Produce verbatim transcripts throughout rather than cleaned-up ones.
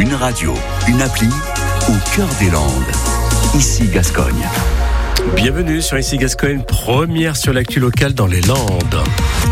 Une radio, une appli, au cœur des Landes. Ici Gascogne. Bienvenue sur Ici Gascogne, première sur l'actu locale dans les Landes.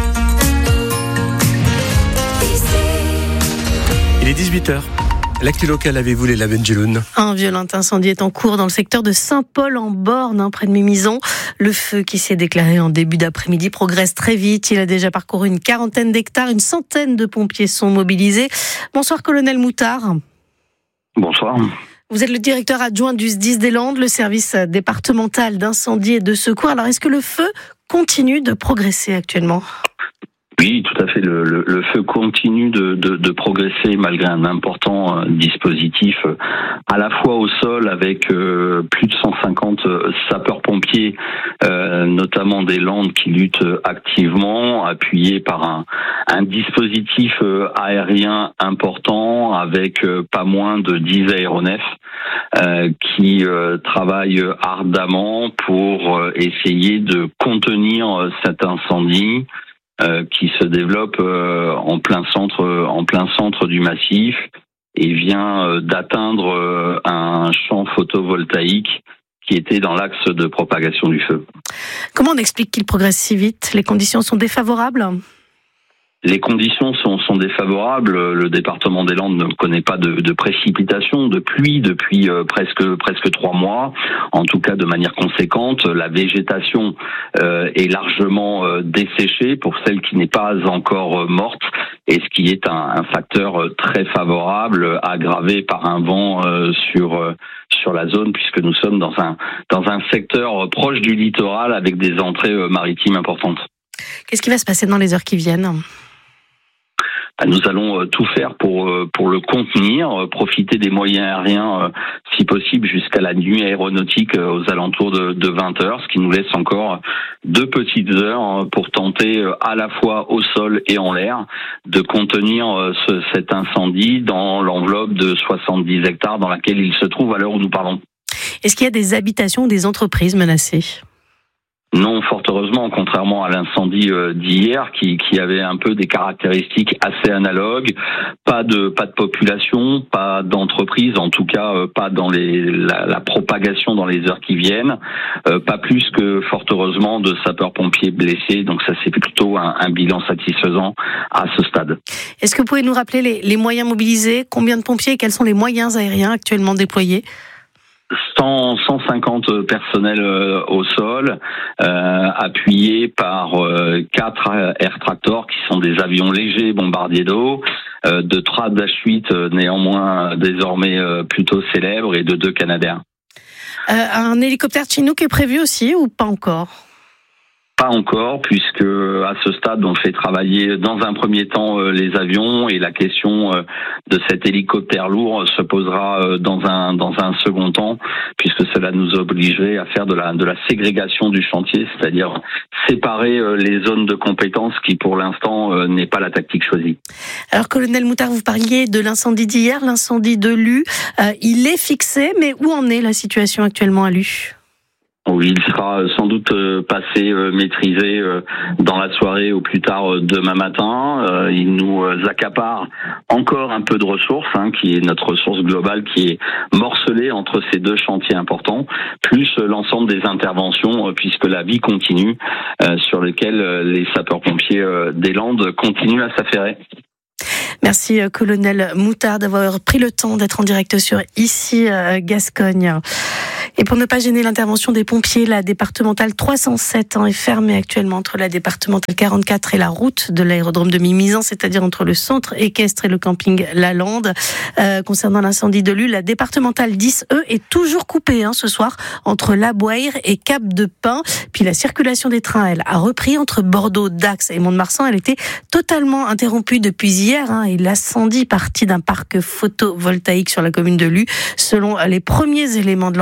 Il est dix-huit heures. L'actu locale, avez-vous les Lavengeloun? Un violent incendie est en cours dans le secteur de Saint-Paul-en-Born, hein, près de Mimizon. Le feu qui s'est déclaré en début d'après-midi progresse très vite. Il a déjà parcouru une quarantaine d'hectares. Une centaine de pompiers sont mobilisés. Bonsoir, colonel Moutard. Bonsoir. Vous êtes le directeur adjoint du S D I S des Landes, le service départemental d'incendie et de secours. Alors, est-ce que le feu continue de progresser actuellement ? Oui, tout à fait. Le, le, le feu continue de, de, de progresser malgré un important euh, dispositif euh, à la fois au sol avec euh, plus de cent cinquante sapeurs-pompiers, euh, notamment des Landes qui luttent activement, appuyés par un, un dispositif euh, aérien important avec euh, pas moins de dix aéronefs euh, qui euh, travaillent ardemment pour euh, essayer de contenir euh, cet incendie. Euh, qui se développe euh, en plein centre, en plein centre du massif et vient euh, d'atteindre euh, un champ photovoltaïque qui était dans l'axe de propagation du feu. Comment on explique qu'il progresse si vite ? Les conditions sont défavorables ? Les conditions sont, sont défavorables. Le département des Landes ne connaît pas de, de précipitations, de pluie depuis euh, presque presque trois mois. En tout cas, de manière conséquente, la végétation euh, est largement euh, desséchée pour celle qui n'est pas encore euh, morte, et ce qui est un, un facteur très favorable, aggravé par un vent euh, sur euh, sur la zone, puisque nous sommes dans un dans un secteur proche du littoral avec des entrées euh, maritimes importantes. Qu'est-ce qui va se passer dans les heures qui viennent ? Nous allons tout faire pour pour le contenir, profiter des moyens aériens si possible jusqu'à la nuit aéronautique aux alentours de, de vingt heures, ce qui nous laisse encore deux petites heures pour tenter à la fois au sol et en l'air de contenir ce, cet incendie dans l'enveloppe de soixante-dix hectares dans laquelle il se trouve à l'heure où nous parlons. Est-ce qu'il y a des habitations ou des entreprises menacées ? Non, fort heureusement, contrairement à l'incendie d'hier qui, qui avait un peu des caractéristiques assez analogues. Pas de pas de population, pas d'entreprise, en tout cas pas dans les la, la propagation dans les heures qui viennent. Euh, pas plus que fort heureusement de sapeurs-pompiers blessés. Donc ça c'est plutôt un, un bilan satisfaisant à ce stade. Est-ce que vous pouvez nous rappeler les, les moyens mobilisés ? Combien de pompiers et quels sont les moyens aériens actuellement déployés ? cent, cent cinquante personnels euh, au sol, euh, appuyés par euh, quatre Air Tractor qui sont des avions légers bombardiers d'eau, euh, de trois Dash huit euh, néanmoins désormais euh, plutôt célèbres et de deux Canadair. Euh, un hélicoptère Chinook est prévu aussi ou pas encore ? Pas encore, puisque à ce stade, on fait travailler dans un premier temps les avions et la question de cet hélicoptère lourd se posera dans un dans un second temps, puisque cela nous obligerait à faire de la de la ségrégation du chantier, c'est-à-dire séparer les zones de compétences qui, pour l'instant, n'est pas la tactique choisie. Alors, colonel Moutard, vous parliez de l'incendie d'hier, l'incendie de Lue. Euh, il est fixé, mais où en est la situation actuellement à Lue ? Oui, il sera sans doute passé, maîtrisé dans la soirée ou plus tard demain matin. Il nous accapare encore un peu de ressources, hein, qui est notre ressource globale, qui est morcelée entre ces deux chantiers importants, plus l'ensemble des interventions, puisque la vie continue, sur lesquelles les sapeurs-pompiers des Landes continuent à s'affairer. Merci colonel Moutard d'avoir pris le temps d'être en direct sur Ici Gascogne. Et pour ne pas gêner l'intervention des pompiers, la départementale trois cent sept hein, est fermée actuellement entre la départementale quarante-quatre et la route de l'aérodrome de Mimizan, c'est-à-dire entre le centre équestre et le camping La Lande. Euh, concernant l'incendie de Lue, la départementale dix, eux, est toujours coupée hein, ce soir entre La Boire et Cap de Pin. Puis la circulation des trains, elle, a repris entre Bordeaux, Dax et Mont-de-Marsan. Elle était totalement interrompue depuis hier hein, et l'incendie partit d'un parc photovoltaïque sur la commune de Lue. Selon les premiers éléments de l'enquête, cette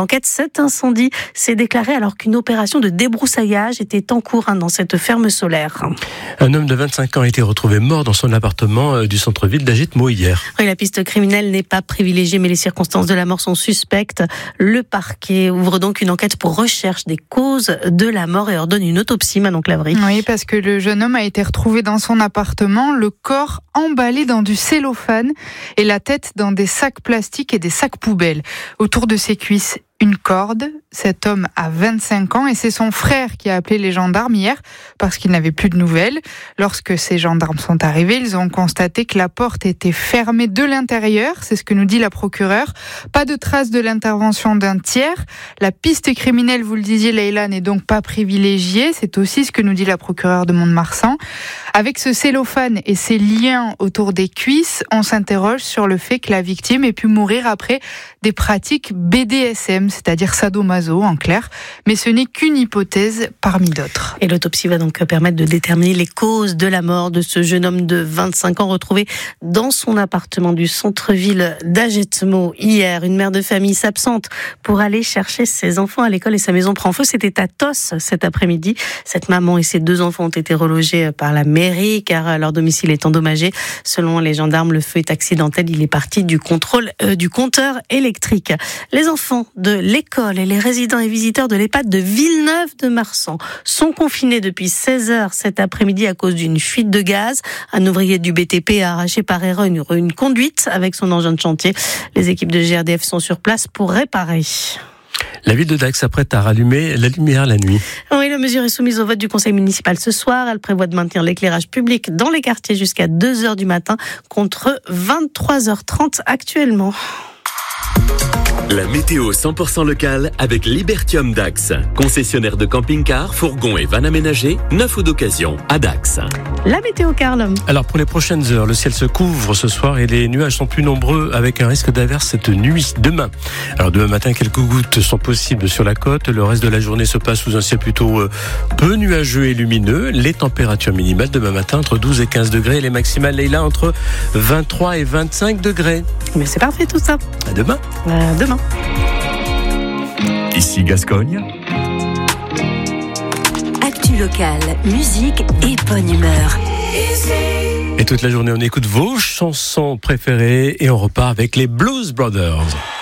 Cet incendie s'est déclaré alors qu'une opération de débroussaillage était en cours dans cette ferme solaire. Un homme de vingt-cinq ans a été retrouvé mort dans son appartement du centre-ville d'Agetmo hier. Oui, la piste criminelle n'est pas privilégiée, mais les circonstances de la mort sont suspectes. Le parquet ouvre donc une enquête pour recherche des causes de la mort et ordonne une autopsie, Manon Clavry. Oui, parce que le jeune homme a été retrouvé dans son appartement, le corps emballé dans du cellophane et la tête dans des sacs plastiques et des sacs poubelles. Autour de ses cuisses, une corde. Cet homme a vingt-cinq ans et c'est son frère qui a appelé les gendarmes hier parce qu'il n'avait plus de nouvelles. Lorsque ces gendarmes sont arrivés, ils ont constaté que la porte était fermée de l'intérieur. C'est ce que nous dit la procureure. Pas de traces de l'intervention d'un tiers. La piste criminelle, vous le disiez Leïla, n'est donc pas privilégiée. C'est aussi ce que nous dit la procureure de Mont-de-Marsan. Avec ce cellophane et ses liens autour des cuisses, on s'interroge sur le fait que la victime ait pu mourir après des pratiques B D S M, c'est-à-dire sadomaso en clair, mais ce n'est qu'une hypothèse parmi d'autres. Et l'autopsie va donc permettre de déterminer les causes de la mort de ce jeune homme de vingt-cinq ans retrouvé dans son appartement du centre-ville d'Agetmo hier. Une mère de famille s'absente pour aller chercher ses enfants à l'école et sa maison prend feu. C'était à Tos cet après-midi. Cette maman et ses deux enfants ont été relogés par la mairie car leur domicile est endommagé. Selon les gendarmes, le feu est accidentel. Il est parti du contrôle euh, du compteur électrique. Les enfants de l'école et les résidents et visiteurs de l'EHPAD de Villeneuve-de-Marsan sont confinés depuis seize heures cet après-midi à cause d'une fuite de gaz. Un ouvrier du B T P a arraché par erreur une, une conduite avec son engin de chantier. Les équipes de G R D F sont sur place pour réparer. La ville de Dax s'apprête à rallumer la lumière la nuit. Oui, la mesure est soumise au vote du conseil municipal ce soir. Elle prévoit de maintenir l'éclairage public dans les quartiers jusqu'à deux heures du matin contre vingt-trois heures trente actuellement. La météo cent pour cent locale avec Libertium Dax. Concessionnaire de camping-cars, fourgons et vannes aménagées, neuf ou d'occasion à Dax. La météo, Carl. Alors pour les prochaines heures, le ciel se couvre ce soir et les nuages sont plus nombreux avec un risque d'averse cette nuit demain. Alors demain matin, quelques gouttes sont possibles sur la côte. Le reste de la journée se passe sous un ciel plutôt euh, peu nuageux et lumineux. Les températures minimales demain matin entre douze et quinze degrés. Les maximales, Leïla, entre vingt-trois et vingt-cinq degrés. Mais c'est parfait tout ça. À demain. À demain. Ici Gascogne. Actu locale, musique et bonne humeur. Et toute la journée, on écoute vos chansons préférées et on repart avec les Blues Brothers.